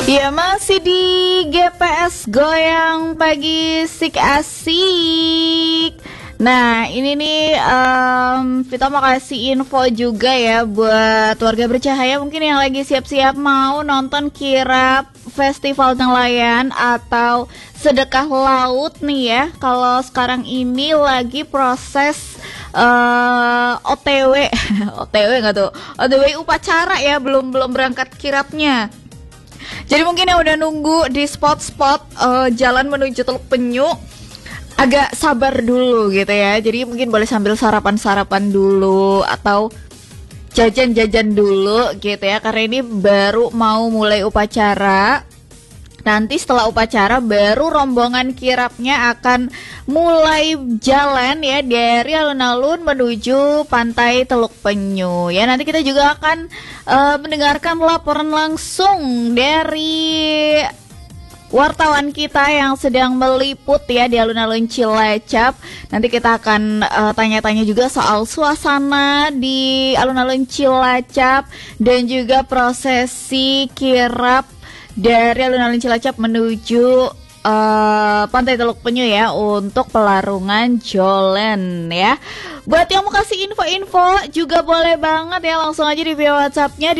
Ya masih di GPS Goyang Pagi Sik Asik. Nah ini nih kita mau kasih info juga ya buat warga bercahaya mungkin yang lagi siap-siap mau nonton kirap Festival Nelayan atau Sedekah Laut nih ya. Kalau sekarang ini lagi proses OTW OTW nggak tuh? OTW upacara ya, belum berangkat kirapnya. Jadi mungkin yang udah nunggu di spot-spot jalan menuju Teluk Penyu agak sabar dulu gitu ya. Jadi mungkin boleh sambil sarapan-sarapan dulu atau jajan-jajan dulu gitu ya. Karena ini baru mau mulai upacara. Nanti setelah upacara baru rombongan kirapnya akan mulai jalan ya dari alun-alun menuju pantai Teluk Penyu. Ya nanti kita juga akan mendengarkan laporan langsung dari wartawan kita yang sedang meliput ya di alun-alun Cilacap. Nanti kita akan tanya-tanya juga soal suasana di alun-alun Cilacap dan juga prosesi kirap dari alun-alun Cilacap menuju pantai Teluk Penyu ya untuk pelarungan Jolen ya. Buat yang mau kasih info-info juga boleh banget ya, langsung aja di via WhatsApp-nya di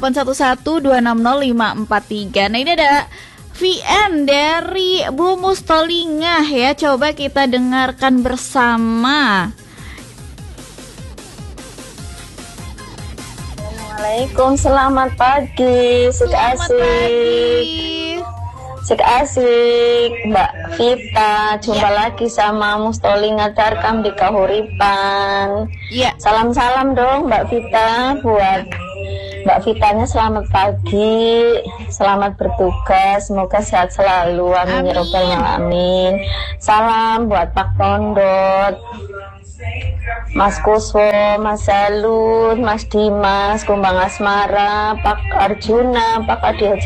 0811260543. Nah ini ada VN dari Bu Mustolingah ya, coba kita dengarkan bersama. Assalamualaikum, selamat pagi, Sik Asik. Sik Asik, Mbak Vita, jumpa lagi sama Mustolingah Darkam di Kahuripan. Salam-salam dong Mbak Vita, buat Mbak Vitanya selamat pagi, selamat bertugas, semoga sehat selalu, amin ya robbal alamin. Salam buat Pak Tondot, Mas Kuswo, Mas Salud, Mas Dimas, Kumbang Asmara, Pak Arjuna, Pak Adi